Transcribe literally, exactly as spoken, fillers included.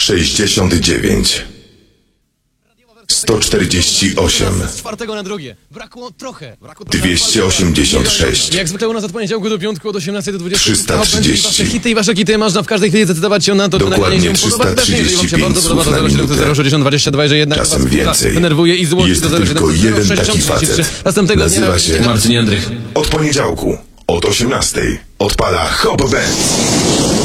sześćdziesiąt dziewięć, sto czterdzieści osiem, Z czwartego na drugie. Brakło trochę. Brakło dwieście osiemdziesiąt sześć, Jak zwykle u nas od poniedziałku do piątku od osiemnastej do dwudziestej. trzysta trzydzieści. Wasze hity i wasze hity można w każdej chwili zdecydować się na to, czy Dokładnie nagranie się podoba. Też jeżeli wam się bardzo podoba, to zero siedem zero sześćdziesiąt dwadzieścia dwa, że jednak Czasem was więcej. denerwuje i złości Jest do zero siedem tylko zero jeden taki sześćdziesiąt trzydzieści trzy. facet. Następnego Nazywa dnia się Marcin Jędrych. Od poniedziałku, od osiemnastej odpala Hop Band.